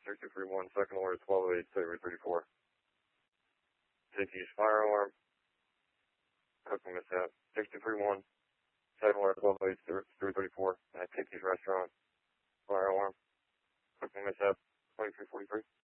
6231, second alert, 1208, Sabre 34. Dickies fire alarm, cooking mishap, 6231, second alert, 1208, Sabre 34, at Dickies restaurant, fire alarm, cooking mishap, 2343.